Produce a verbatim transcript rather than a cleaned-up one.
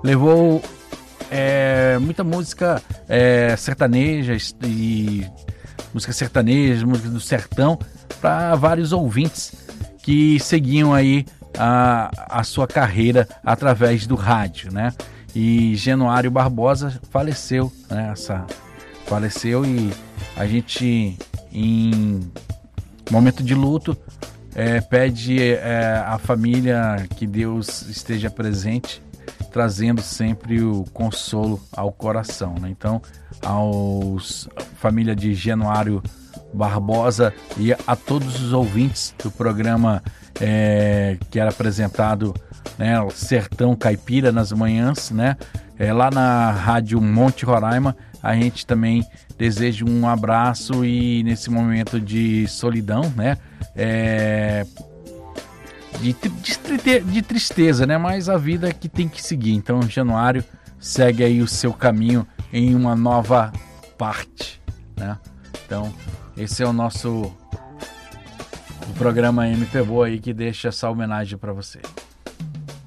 levou é, muita música é, sertaneja e música sertaneja, música do sertão para vários ouvintes que seguiam aí a, a sua carreira através do rádio, né? E Januário Barbosa faleceu, né? Essa, faleceu e a gente, em momento de luto, é, pede é, à família que Deus esteja presente, trazendo sempre o consolo ao coração, né? Então, aos família de Januário Barbosa e a todos os ouvintes do programa é, que era apresentado, né, o Sertão Caipira nas manhãs, né, é, lá na Rádio Monte Roraima, a gente também deseja um abraço e nesse momento de solidão, né, é, de, de, de tristeza, né, mas a vida que tem que seguir. Então, Januário segue aí o seu caminho em uma nova parte, né? Então, esse é o nosso o programa M P Boa aí que deixa essa homenagem para você.